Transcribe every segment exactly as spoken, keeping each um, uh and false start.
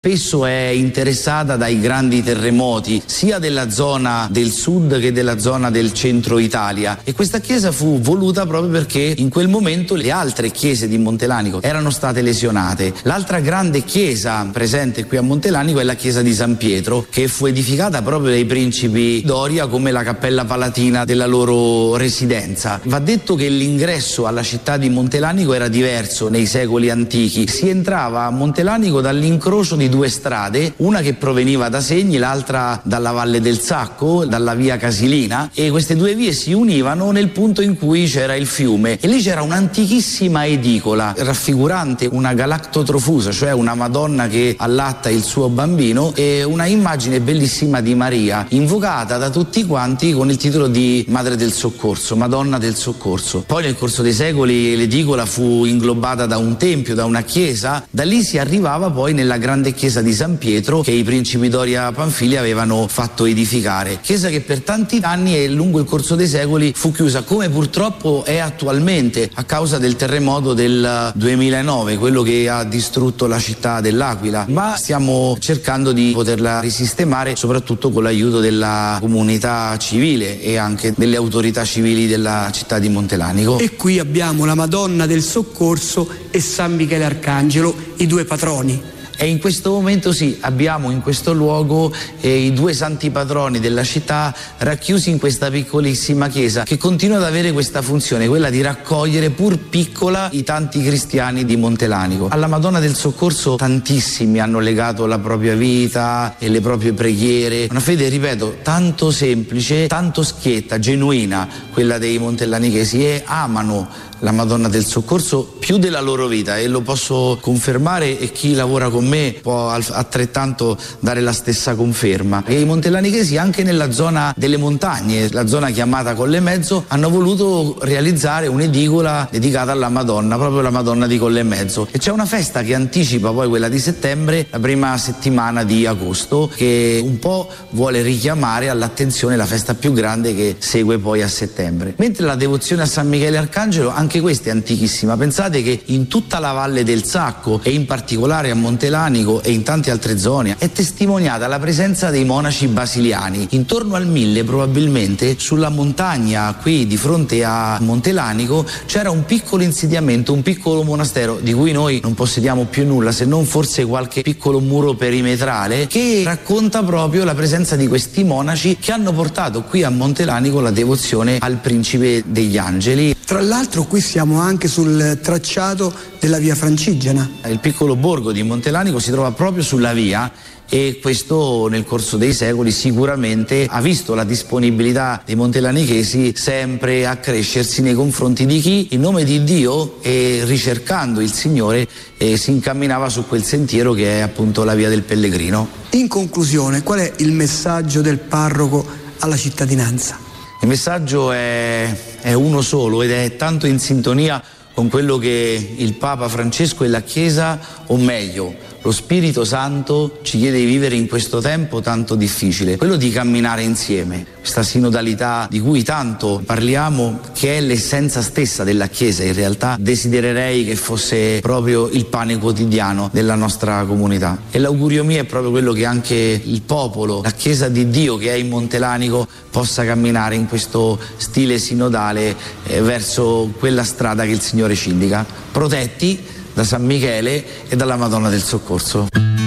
Spesso è interessata dai grandi terremoti sia della zona del sud che della zona del centro Italia, e questa chiesa fu voluta proprio perché in quel momento le altre chiese di Montelanico erano state lesionate. L'altra grande chiesa presente qui a Montelanico è la chiesa di San Pietro, che fu edificata proprio dai principi Doria come la cappella palatina della loro residenza. Va detto che l'ingresso alla città di Montelanico era diverso nei secoli antichi. Si entrava a Montelanico dall'incrocio di due strade, una che proveniva da Segni, l'altra dalla Valle del Sacco, dalla via Casilina, e queste due vie si univano nel punto in cui c'era il fiume, e lì c'era un'antichissima edicola raffigurante una galactotrofusa, cioè una Madonna che allatta il suo bambino, e una immagine bellissima di Maria, invocata da tutti quanti con il titolo di Madre del Soccorso, Madonna del Soccorso. Poi nel corso dei secoli l'edicola fu inglobata da un tempio, da una chiesa, da lì si arrivava poi nella grande chiesa di San Pietro che i principi Doria Pamphili avevano fatto edificare, chiesa che per tanti anni e lungo il corso dei secoli fu chiusa, come purtroppo è attualmente a causa del terremoto del duemilanove, quello che ha distrutto la città dell'Aquila, ma stiamo cercando di poterla risistemare soprattutto con l'aiuto della comunità civile e anche delle autorità civili della città di Montelanico. E qui abbiamo la Madonna del Soccorso e San Michele Arcangelo, i due patroni. E in questo momento sì, abbiamo in questo luogo eh, i due santi patroni della città racchiusi in questa piccolissima chiesa, che continua ad avere questa funzione, quella di raccogliere, pur piccola, i tanti cristiani di Montelanico. Alla Madonna del Soccorso tantissimi hanno legato la propria vita e le proprie preghiere, una fede, ripeto, tanto semplice, tanto schietta, genuina, quella dei montellanichesi, e amano la Madonna del Soccorso più della loro vita, e lo posso confermare, e chi lavora con me può altrettanto dare la stessa conferma. E i montellanichesi anche nella zona delle montagne, la zona chiamata Collemezzo, hanno voluto realizzare un'edicola dedicata alla Madonna, proprio la Madonna di Collemezzo, e c'è una festa che anticipa poi quella di settembre, la prima settimana di agosto, che un po' vuole richiamare all'attenzione la festa più grande che segue poi a settembre. Mentre la devozione a San Michele Arcangelo, anche Anche questa è antichissima. Pensate che in tutta la Valle del Sacco, e in particolare a Montelanico e in tante altre zone, è testimoniata la presenza dei monaci basiliani. Intorno al mille probabilmente sulla montagna qui di fronte a Montelanico c'era un piccolo insediamento, un piccolo monastero di cui noi non possediamo più nulla, se non forse qualche piccolo muro perimetrale, che racconta proprio la presenza di questi monaci che hanno portato qui a Montelanico la devozione al Principe degli Angeli. Tra l'altro qui siamo anche sul tracciato della via Francigena. Il piccolo borgo di Montelanico si trova proprio sulla via, e questo nel corso dei secoli sicuramente ha visto la disponibilità dei montellanichesi sempre accrescersi nei confronti di chi, in nome di Dio e ricercando il Signore, eh, si incamminava su quel sentiero che è appunto la via del pellegrino. In conclusione, qual è il messaggio del parroco alla cittadinanza? Il messaggio è, è uno solo, ed è tanto in sintonia con quello che il Papa Francesco e la Chiesa, o meglio, lo Spirito Santo ci chiede di vivere in questo tempo tanto difficile, quello di camminare insieme. Questa sinodalità di cui tanto parliamo, che è l'essenza stessa della Chiesa, in realtà desidererei che fosse proprio il pane quotidiano della nostra comunità. E l'augurio mio è proprio quello che anche il popolo, la Chiesa di Dio che è in Montelanico, possa camminare in questo stile sinodale eh, verso quella strada che il Signore ci indica, protetti da San Michele e dalla Madonna del Soccorso.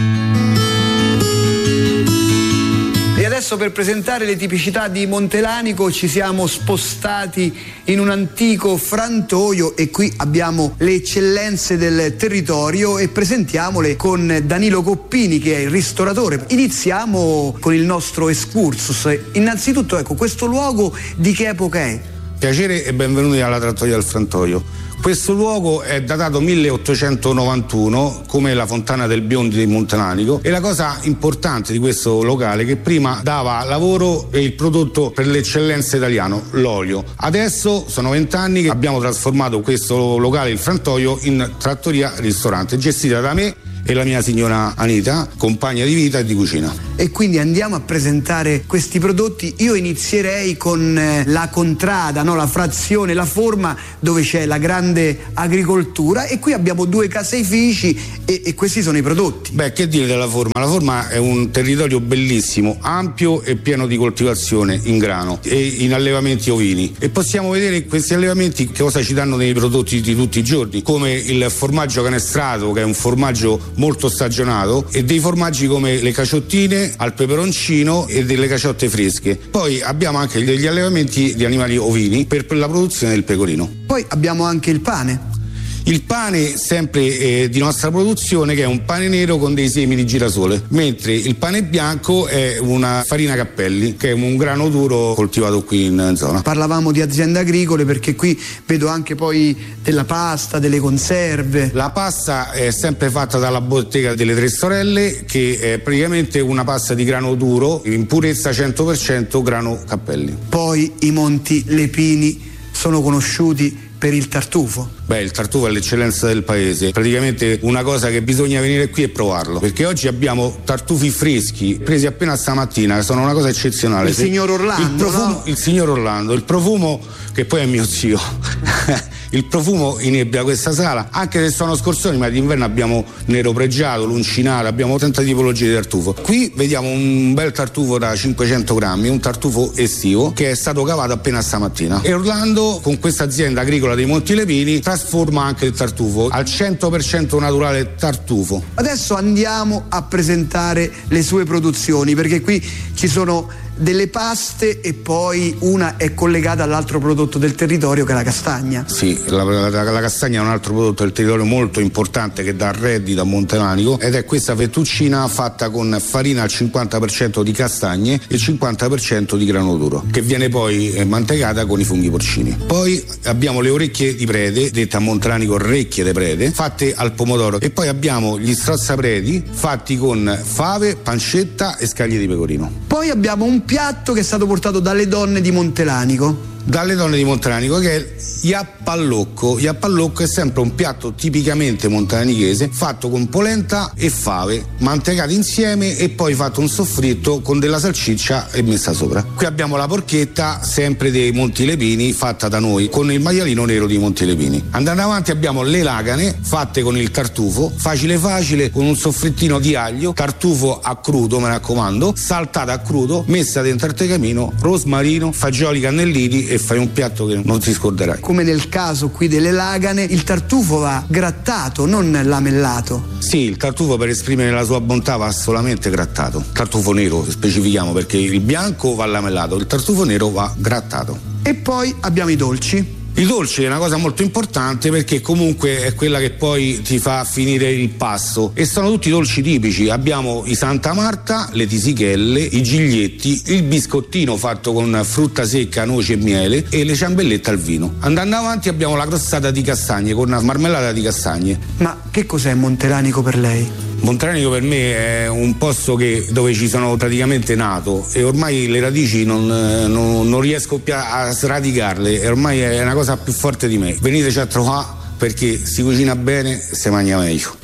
E adesso, per presentare le tipicità di Montelanico, ci siamo spostati in un antico frantoio, e qui abbiamo le eccellenze del territorio e presentiamole con Danilo Coppini, che è il ristoratore. Iniziamo con il nostro excursus. Innanzitutto, ecco, questo luogo di che epoca è? Piacere e benvenuti alla trattoria del Frantoio. Questo luogo è datato milleottocentonovantuno, come la Fontana del Biondi di Montelanico, e la cosa importante di questo locale è che prima dava lavoro e il prodotto per l'eccellenza italiano, l'olio. Adesso sono vent'anni che abbiamo trasformato questo locale, il Frantoio, in trattoria ristorante, gestita da me e la mia signora Anita, compagna di vita e di cucina. e quindi andiamo a presentare questi prodotti. Io inizierei con eh, la contrada, no? La frazione, la forma dove c'è la grande agricoltura, e qui abbiamo due caseifici e, e questi sono i prodotti. Beh, che dire della forma? La forma è un territorio bellissimo, ampio e pieno di coltivazione in grano e in allevamenti ovini, e possiamo vedere questi allevamenti che cosa ci danno nei prodotti di tutti i giorni, come il formaggio canestrato, che è un formaggio molto stagionato, e dei formaggi come le caciottine al peperoncino e delle caciotte fresche. Poi abbiamo anche degli allevamenti di animali ovini per la produzione del pecorino. Poi abbiamo anche il pane. Il pane sempre eh, di nostra produzione, che è un pane nero con dei semi di girasole, mentre il pane bianco è una farina Cappelli, che è un grano duro coltivato qui in zona. Parlavamo di aziende agricole perché qui vedo anche poi della pasta, delle conserve. La pasta è sempre fatta dalla bottega delle Tre Sorelle, che è praticamente una pasta di grano duro, in purezza cento per cento grano Cappelli. Poi i Monti Lepini sono conosciuti per il tartufo. Beh, il tartufo è l'eccellenza del paese, praticamente una cosa che bisogna venire qui e provarlo, perché oggi abbiamo tartufi freschi presi appena stamattina, che sono una cosa eccezionale. Il signor Orlando, il profumo, no? Il signor Orlando, il profumo, che poi è mio zio. Il profumo inebbia questa sala, anche se sono scorzoni, ma d'inverno abbiamo nero pregiato, l'uncinato, abbiamo tanta tipologia di tartufo. Qui vediamo un bel tartufo da cinquecento grammi, un tartufo estivo che è stato cavato appena stamattina. E Orlando, con questa azienda agricola dei Monti Lepini, trasforma anche il tartufo al cento per cento naturale tartufo. Adesso andiamo a presentare le sue produzioni, perché qui ci sono delle paste e poi una è collegata all'altro prodotto del territorio, che è la castagna. Sì, la, la, la castagna è un altro prodotto del territorio molto importante che dà reddito a Montelanico, ed è questa fettuccina fatta con farina al cinquanta per cento di castagne e il cinquanta per cento di grano duro, che viene poi mantecata con i funghi porcini. Poi abbiamo le orecchie di prede, dette a Montelanico orecchie di prede, fatte al pomodoro, e poi abbiamo gli strozzapreti fatti con fave, pancetta e scaglie di pecorino. Poi abbiamo un piatto che è stato portato dalle donne di Montelanico. Dalle donne di Montelanico, che è Iappallocco. Iappallocco è sempre un piatto tipicamente montelanichese, fatto con polenta e fave, mantecate insieme e poi fatto un soffritto con della salsiccia e messa sopra. Qui abbiamo la porchetta, sempre dei Monti Lepini, fatta da noi, con il maialino nero di Monti Lepini. Andando avanti abbiamo le lagane, fatte con il tartufo, facile facile, con un soffrittino di aglio, tartufo a crudo, mi raccomando, saltata a crudo, messa dentro al tegamino, rosmarino, fagioli cannellini, e fai un piatto che non ti scorderai. Come nel caso qui delle lagane, il tartufo va grattato, non lamellato. Sì, il tartufo, per esprimere la sua bontà, va solamente grattato. Tartufo nero, specifichiamo, perché il bianco va lamellato, il tartufo nero va grattato. E poi abbiamo i dolci. Il dolce è una cosa molto importante, perché comunque è quella che poi ti fa finire il pasto, e sono tutti dolci tipici. Abbiamo i Santa Marta, le tisichelle, i giglietti, il biscottino fatto con frutta secca, noce e miele, e le ciambellette al vino. Andando avanti abbiamo la crostata di castagne con una marmellata di castagne. Ma che cos'è Montelanico per lei? Montelanico per me è un posto che, dove ci sono praticamente nato, e ormai le radici non, non, non riesco più a sradicarle, e ormai è una cosa più forte di me. Veniteci a trovare, perché si cucina bene e si mangia meglio.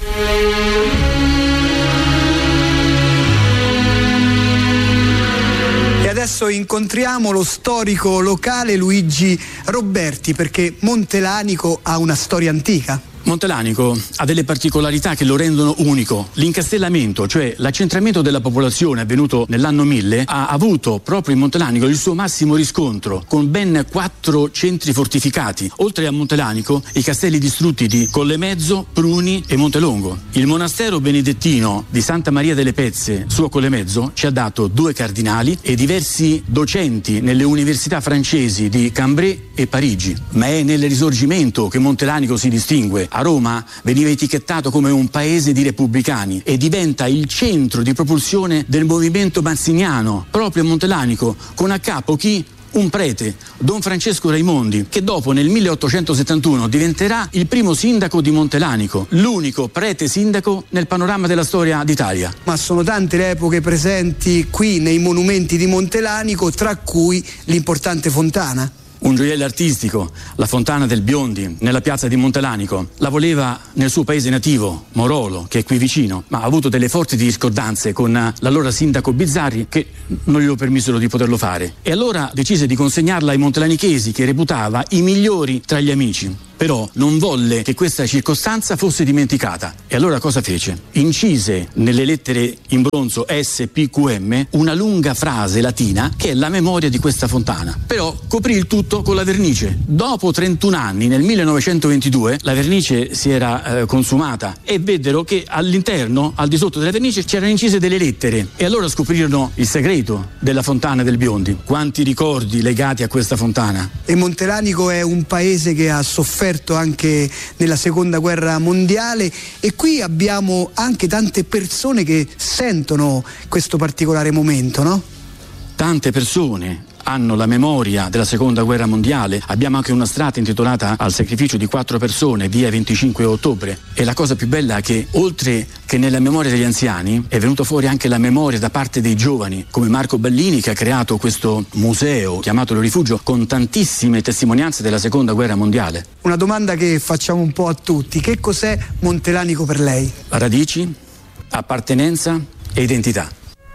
E adesso incontriamo lo storico locale Luigi Roberti, perché Montelanico ha una storia antica. Montelanico ha delle particolarità che lo rendono unico. L'incastellamento, cioè l'accentramento della popolazione avvenuto nell'anno mille, ha avuto proprio in Montelanico il suo massimo riscontro, con ben quattro centri fortificati. Oltre a Montelanico, i castelli distrutti di Collemezzo, Pruni e Montelongo. Il monastero benedettino di Santa Maria delle Pezze, su a Collemezzo, ci ha dato due cardinali e diversi docenti nelle università francesi di Cambrai e Parigi. Ma è nel Risorgimento che Montelanico si distingue. A Roma veniva etichettato come un paese di repubblicani e diventa il centro di propulsione del movimento mazziniano, proprio a Montelanico, con a capo chi? Un prete, Don Francesco Raimondi, che dopo nel milleottocentosettantuno diventerà il primo sindaco di Montelanico, l'unico prete sindaco nel panorama della storia d'Italia. Ma sono tante le epoche presenti qui nei monumenti di Montelanico, tra cui l'importante fontana. un gioiello artistico, la fontana del Biondi, nella piazza di Montelanico. La voleva nel suo paese nativo, Morolo, che è qui vicino, ma ha avuto delle forti discordanze con l'allora sindaco Bizzarri che non glielo permisero di poterlo fare. E allora decise di consegnarla ai montelanichesi, che reputava i migliori tra gli amici. Però non volle che questa circostanza fosse dimenticata. E allora cosa fece? Incise nelle lettere in bronzo S P Q M una lunga frase latina che è la memoria di questa fontana. Però coprì il tutto con la vernice. Dopo trentuno anni, nel millenovecentoventidue, la vernice si era eh, consumata e veddero che all'interno, al di sotto della vernice, c'erano incise delle lettere. E allora scoprirono il segreto della fontana del Biondi. Quanti ricordi legati a questa fontana. E Montelanico è un paese che ha sofferto anche nella seconda guerra mondiale, e qui abbiamo anche tante persone che sentono questo particolare momento, no? Tante persone hanno la memoria della seconda guerra mondiale. Abbiamo anche una strada intitolata al sacrificio di quattro persone, via venticinque ottobre. E la cosa più bella è che oltre che nella memoria degli anziani è venuta fuori anche la memoria da parte dei giovani, come Marco Ballini, che ha creato questo museo chiamato Lo Rifugio con tantissime testimonianze della seconda guerra mondiale. Una domanda che facciamo un po' a tutti: che cos'è Montelanico per lei? Radici, appartenenza e identità.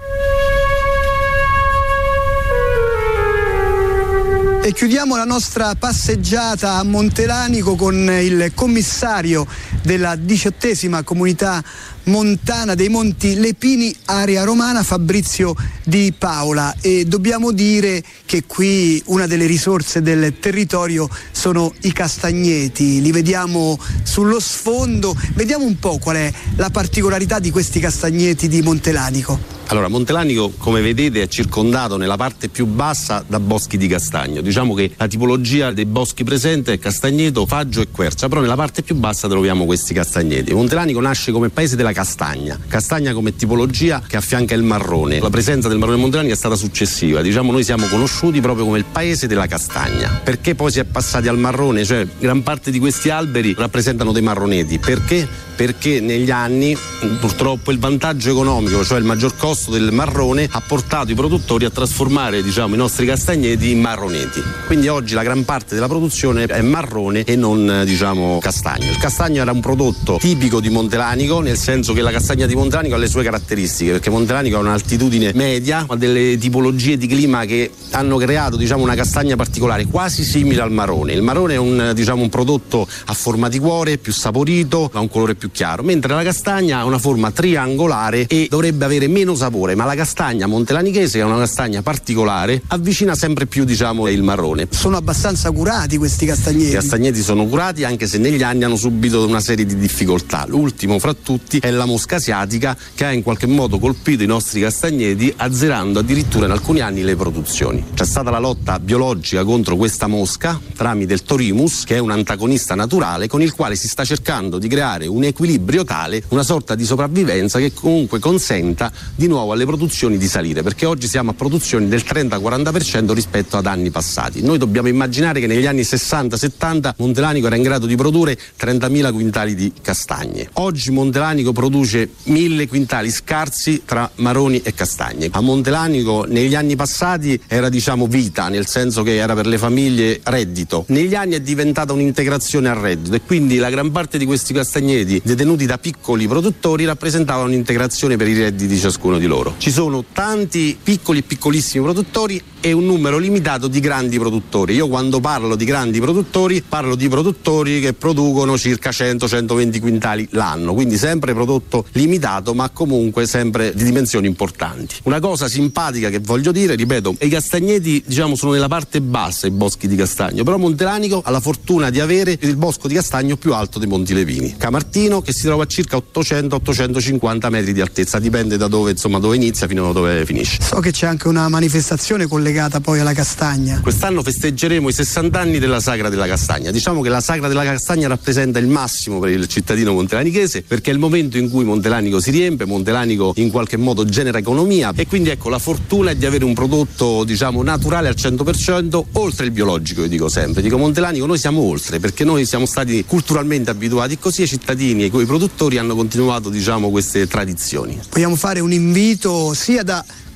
E chiudiamo la nostra passeggiata a Montelanico con il commissario della diciottesima comunità montana dei Monti Lepini, area romana, Fabrizio Di Paola. E dobbiamo dire che qui una delle risorse del territorio sono i castagneti. Li vediamo sullo sfondo. Vediamo un po' qual è la particolarità di questi castagneti di Montelanico. Allora, Montelanico, come vedete, è circondato nella parte più bassa da boschi di castagno. Diciamo che la tipologia dei boschi presenti è castagneto, faggio e quercia, però nella parte più bassa troviamo questi castagneti. Montelanico nasce come paese della castagna, castagna come tipologia che affianca il marrone. La presenza del marrone Montelanico è stata successiva. Diciamo, noi siamo conosciuti proprio come il paese della castagna. Perché poi si è passati al marrone? Cioè, gran parte di questi alberi rappresentano dei marroneti. Perché? Perché negli anni, purtroppo, il vantaggio economico, cioè il maggior costo del marrone, ha portato i produttori a trasformare, diciamo, i nostri castagneti in marroneti. Quindi oggi la gran parte della produzione è marrone e non, diciamo, castagno. Il castagno era un prodotto tipico di Montelanico, nel senso che la castagna di Montelanico ha le sue caratteristiche, perché Montelanico ha un'altitudine media, ha delle tipologie di clima che hanno creato, diciamo, una castagna particolare, quasi simile al marrone. Il marrone è un, diciamo, un prodotto a forma di cuore, più saporito, ha un colore più chiaro, mentre la castagna ha una forma triangolare e dovrebbe avere meno sapore, ma la castagna montelanichese, che è una castagna particolare, avvicina sempre più, diciamo, il marrone. Sono abbastanza curati questi castagneti. I castagneti sono curati, anche se negli anni hanno subito una serie di difficoltà. L'ultimo fra tutti è la mosca asiatica, che ha in qualche modo colpito i nostri castagneti, azzerando addirittura in alcuni anni le produzioni. C'è stata la lotta biologica contro questa mosca tramite il Torimus, che è un antagonista naturale con il quale si sta cercando di creare un equilibrio tale, una sorta di sopravvivenza che comunque consenta di nuovo alle produzioni di salire, perché oggi siamo a produzioni del trenta quaranta per cento rispetto ad anni passati. Noi dobbiamo immaginare che negli anni sessanta settanta Montelanico era in grado di produrre trentamila quintali di castagne. Oggi Montelanico produce mille quintali scarsi tra marroni e castagne. A Montelanico negli anni passati era, diciamo, vita, nel senso che era per le famiglie reddito. Negli anni è diventata un'integrazione al reddito, e quindi la gran parte di questi castagneti detenuti da piccoli produttori rappresentavano un'integrazione per i redditi di ciascuno di loro. Ci sono tanti piccoli e piccolissimi produttori e un numero limitato di grandi produttori. Io quando parlo di grandi produttori parlo di produttori che producono circa cento centoventi quintali l'anno, quindi sempre prodotto limitato, ma comunque sempre di dimensioni importanti. Una cosa simpatica che voglio dire, ripeto, i castagneti, diciamo, sono nella parte bassa, i boschi di castagno, però Montelanico ha la fortuna di avere il bosco di castagno più alto dei Monti Lepini, Camartino, che si trova a circa ottocento ottocentocinquanta metri di altezza, dipende da dove, insomma, dove inizia fino a dove finisce. So che c'è anche una manifestazione collegata poi alla castagna. Quest'anno festeggeremo i sessanta anni della Sagra della Castagna. Diciamo che la Sagra della Castagna rappresenta il massimo per il cittadino montelanichese, perché è il momento in cui Montelanico si riempie, Montelanico in qualche modo genera economia, e quindi, ecco, la fortuna è di avere un prodotto, diciamo, naturale al cento per cento, oltre il biologico. Io dico sempre, dico Montelanico, noi siamo oltre, perché noi siamo stati culturalmente abituati così, i cittadini e i produttori hanno continuato, diciamo, queste tradizioni. Vogliamo fare un invito sia da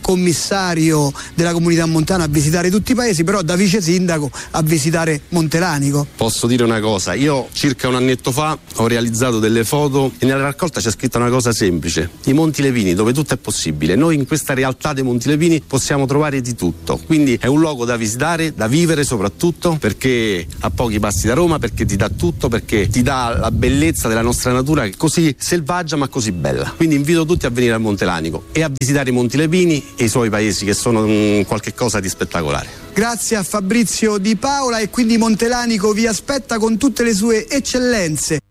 commissario della comunità montana a visitare tutti i paesi, però da vice sindaco a visitare Montelanico. Posso dire una cosa, io circa un annetto fa ho realizzato delle foto e nella raccolta c'è scritta una cosa semplice: i Monti Lepini, dove tutto è possibile. Noi in questa realtà dei Monti Lepini possiamo trovare di tutto, quindi è un luogo da visitare, da vivere soprattutto, perché a pochi passi da Roma, perché ti dà tutto, perché ti dà la bellezza della nostra natura così selvaggia ma così bella. Quindi invito tutti a venire a Montelanico e a visitare i Monti Lepini e i suoi paesi, che sono um, qualche cosa di spettacolare. Grazie a Fabrizio Di Paola, e quindi Montelanico vi aspetta con tutte le sue eccellenze.